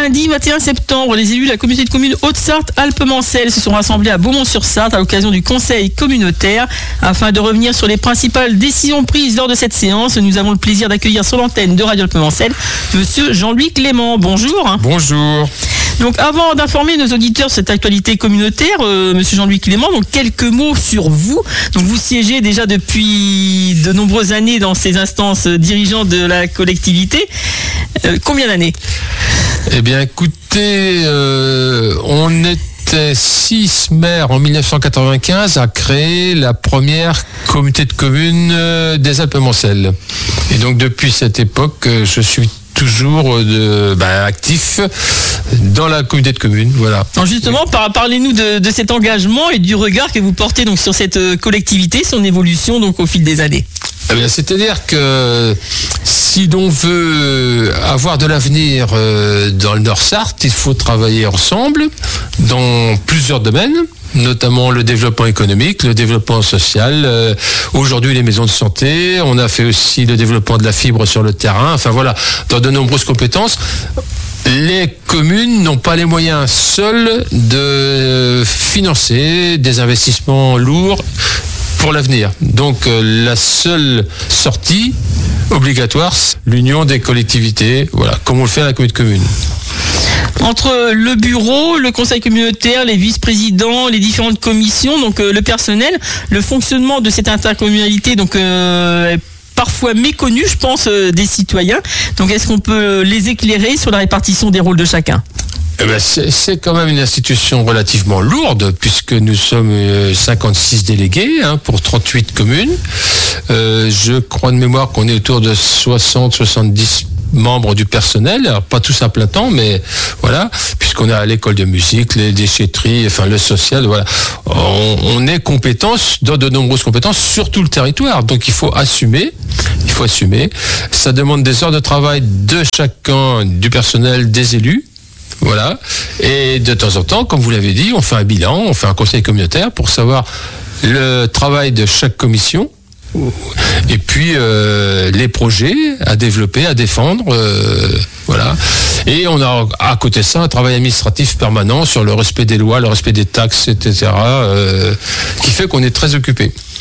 lundi 21 septembre, les élus de la communauté de communes Haute-Sarthe Alpes-Mancelles se sont rassemblés à Beaumont-sur-Sarthe à l'occasion du conseil communautaire. Afin de revenir sur les principales décisions prises lors de cette séance, nous avons le plaisir d'accueillir sur l'antenne de Radio Alpes-Mancelles monsieur Jean-Louis Clément. Bonjour. Bonjour. Donc avant d'informer nos auditeurs de cette actualité communautaire, monsieur Jean-Louis Clément, donc quelques mots sur vous. Donc vous siégez déjà depuis de nombreuses années dans ces instances dirigeantes de la collectivité. Combien d'années ? Eh bien écoutez, on était 6 maires en 1995 à créer la première communauté de communes des Alpes-Mancelles. Et donc depuis cette époque, je suis toujours actif dans la communauté de communes, voilà. Alors justement, parlez-nous de cet engagement et du regard que vous portez donc sur cette collectivité, son évolution donc au fil des années. Eh bien, c'est-à-dire que si l'on veut avoir de l'avenir dans le Nord-Sarthe, il faut travailler ensemble dans plusieurs domaines, notamment le développement économique, le développement social, aujourd'hui les maisons de santé, on a fait aussi le développement de la fibre sur le terrain, enfin voilà, dans de nombreuses compétences. Les communes n'ont pas les moyens seules de financer des investissements lourds pour l'avenir. Donc la seule sortie obligatoire, c'est l'union des collectivités, voilà, comme on le fait à la communauté de communes. Entre le bureau, le conseil communautaire, les vice-présidents, les différentes commissions, donc le personnel, le fonctionnement de cette intercommunalité donc est parfois méconnu, je pense, des citoyens. Donc est-ce qu'on peut les éclairer sur la répartition des rôles de chacun ? C'est quand même une institution relativement lourde puisque nous sommes 56 délégués pour 38 communes. Je crois de mémoire qu'on est autour de 60-70 membres du personnel, alors pas tous à plein temps, mais voilà, puisqu'on a l'école de musique, les déchetteries, enfin le social, voilà. On est compétents dans de nombreuses compétences sur tout le territoire, donc il faut assumer. Ça demande des heures de travail de chacun, du personnel, des élus. Voilà. Et de temps en temps, comme vous l'avez dit, on fait un bilan, on fait un conseil communautaire pour savoir le travail de chaque commission. Et puis les projets à développer, à défendre, voilà. Et on a à côté de ça un travail administratif permanent sur le respect des lois, le respect des taxes, etc., qui fait qu'on est très occupé.